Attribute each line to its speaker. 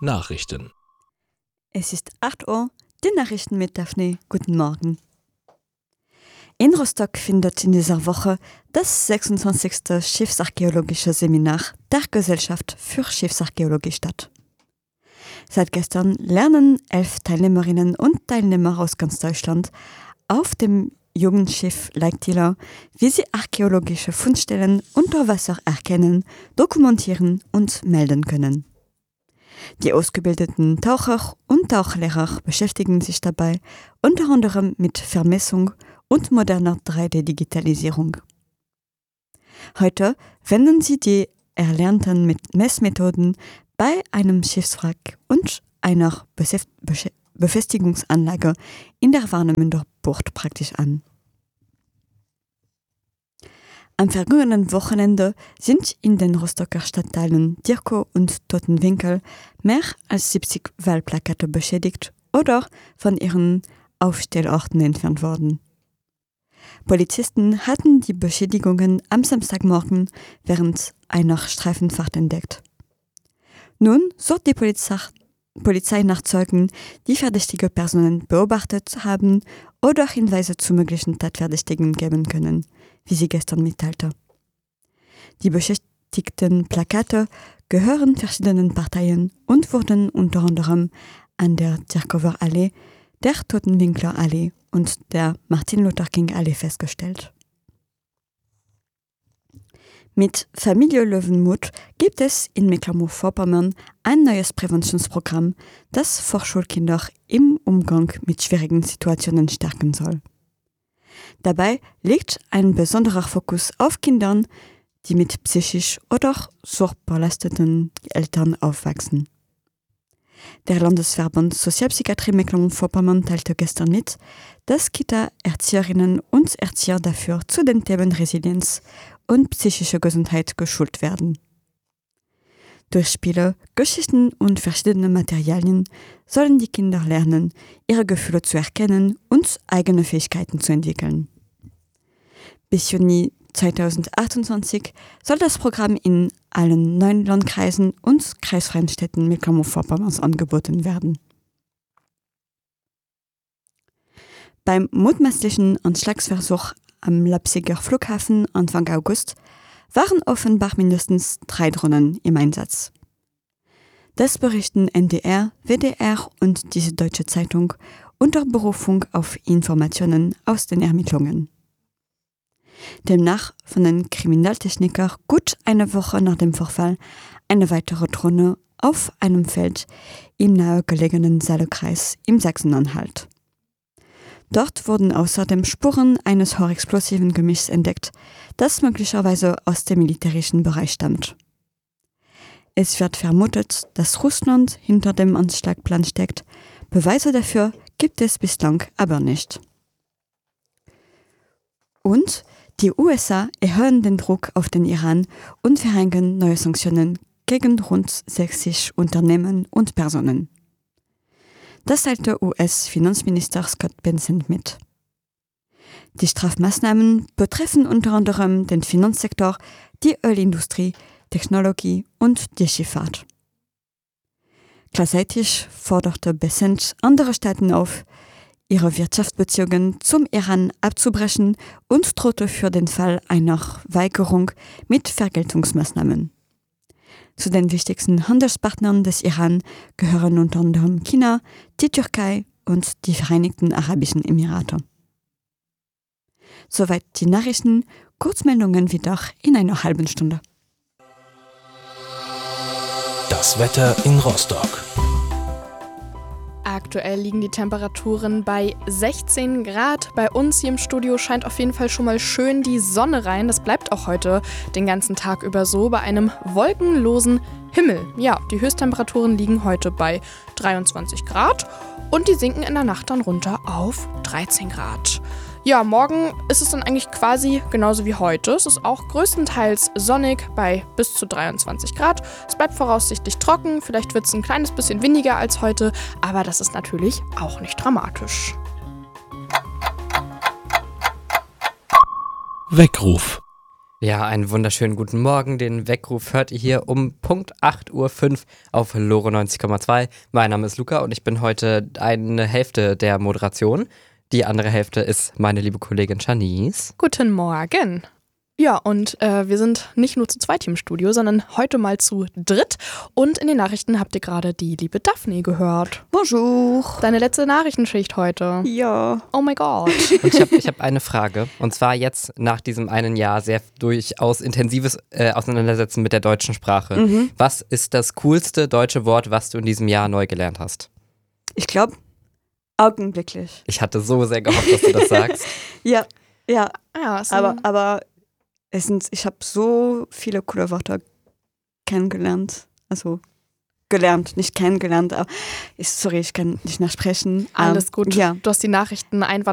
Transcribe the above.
Speaker 1: Nachrichten.
Speaker 2: Es ist 8 Uhr, die Nachrichten mit Daphne. Guten Morgen. In Rostock findet in dieser Woche das 26. Schiffsarchäologische Seminar der Gesellschaft für Schiffsarchäologie statt. Seit gestern lernen 11 Teilnehmerinnen und Teilnehmer aus ganz Deutschland auf dem Jugendschiff Leichtila, wie sie archäologische Fundstellen unter Wasser erkennen, dokumentieren und melden können. Die ausgebildeten Taucher und Tauchlehrer beschäftigen sich dabei unter anderem mit Vermessung und moderner 3D-Digitalisierung. Heute wenden sie die erlernten Messmethoden bei einem Schiffswrack und einer Befestigungsanlage in der Warnemünder Bucht praktisch an. Am vergangenen Wochenende sind in den Rostocker Stadtteilen Dirkow und Totenwinkel mehr als 70 Wahlplakate beschädigt oder von ihren Aufstellorten entfernt worden. Polizisten hatten die Beschädigungen am Samstagmorgen während einer Streifenfahrt entdeckt. Nun sucht die Polizei nach Zeugen, die verdächtige Personen beobachtet haben oder Hinweise zu möglichen Tatverdächtigen geben können, wie sie gestern mitteilte. Die beschädigten Plakate gehören verschiedenen Parteien und wurden unter anderem an der Dirkower Allee, der Totenwinkler Allee und der Martin-Luther-King-Allee festgestellt. Mit Familie Löwenmuth gibt es in Mecklenburg-Vorpommern ein neues Präventionsprogramm, das Vorschulkinder im Umgang mit schwierigen Situationen stärken soll. Dabei liegt ein besonderer Fokus auf Kindern, die mit psychisch oder suchtbelasteten Eltern aufwachsen. Der Landesverband Sozialpsychiatrie Mecklenburg-Vorpommern teilte gestern mit, dass Kita-Erzieherinnen und Erzieher dafür zu den Themen Resilienz und psychische Gesundheit geschult werden. Durch Spiele, Geschichten und verschiedene Materialien sollen die Kinder lernen, ihre Gefühle zu erkennen und eigene Fähigkeiten zu entwickeln. Bis Juni 2028 soll das Programm in allen 9 Landkreisen und kreisfreien Städten Mecklenburg-Vorpommerns angeboten werden. Beim mutmaßlichen Anschlagsversuch am Leipziger Flughafen Anfang August waren offenbar mindestens 3 Drohnen im Einsatz. Das berichten NDR, WDR und die Süddeutsche Zeitung unter Berufung auf Informationen aus den Ermittlungen. Demnach fanden Kriminaltechniker gut eine Woche nach dem Vorfall eine weitere Drohne auf einem Feld im nahegelegenen Saalekreis im Sachsen-Anhalt. Dort wurden außerdem Spuren eines hochexplosiven Gemischs entdeckt, das möglicherweise aus dem militärischen Bereich stammt. Es wird vermutet, dass Russland hinter dem Anschlagplan steckt. Beweise dafür gibt es bislang aber nicht. Und die USA erhöhen den Druck auf den Iran und verhängen neue Sanktionen gegen rund 60 Unternehmen und Personen. Das teilte US-Finanzminister Scott Bessent mit. Die Strafmaßnahmen betreffen unter anderem den Finanzsektor, die Ölindustrie, Technologie und die Schifffahrt. Gleichzeitig forderte Bessent andere Staaten auf, ihre Wirtschaftsbeziehungen zum Iran abzubrechen und drohte für den Fall einer Weigerung mit Vergeltungsmaßnahmen. Zu den wichtigsten Handelspartnern des Iran gehören unter anderem China, die Türkei und die Vereinigten Arabischen Emirate. Soweit die Nachrichten, Kurzmeldungen wieder in einer halben Stunde.
Speaker 1: Das Wetter in Rostock.
Speaker 3: Aktuell liegen die Temperaturen bei 16 Grad. Bei uns hier im Studio scheint auf jeden Fall schon mal schön die Sonne rein. Das bleibt auch heute den ganzen Tag über so bei einem wolkenlosen Himmel. Ja, die Höchsttemperaturen liegen heute bei 23 Grad und die sinken in der Nacht dann runter auf 13 Grad. Ja, morgen ist es dann eigentlich quasi genauso wie heute. Es ist auch größtenteils sonnig bei bis zu 23 Grad. Es bleibt voraussichtlich trocken, vielleicht wird es ein kleines bisschen windiger als heute, aber das ist natürlich auch nicht dramatisch.
Speaker 1: Weckruf.
Speaker 4: Ja, einen wunderschönen guten Morgen. Den Weckruf hört ihr hier um Punkt 8.05 Uhr auf Lore 90,2. Mein Name ist Luca und ich bin heute eine Hälfte der Moderation. Die andere Hälfte ist meine liebe Kollegin Janice.
Speaker 3: Guten Morgen. Ja, und wir sind nicht nur zu zweit hier im Studio, sondern heute mal zu dritt. Und in den Nachrichten habt ihr gerade die liebe Daphne gehört.
Speaker 2: Bonjour.
Speaker 3: Deine letzte Nachrichtenschicht heute.
Speaker 2: Ja.
Speaker 3: Oh my God.
Speaker 4: Und ich hab eine Frage. Und zwar jetzt nach diesem einen Jahr sehr durchaus intensives Auseinandersetzen mit der deutschen Sprache. Was ist das coolste deutsche Wort, was du in diesem Jahr neu gelernt hast?
Speaker 2: Ich glaube, augenblicklich.
Speaker 4: Ich hatte so sehr gehofft, dass du das sagst.
Speaker 2: Ja,
Speaker 3: Ja,
Speaker 2: aber ich habe so viele coole Wörter kennengelernt. Also gelernt, nicht kennengelernt. Aber ich kann nicht mehr sprechen.
Speaker 3: alles gut.
Speaker 2: Ja.
Speaker 3: Du hast die Nachrichten einfach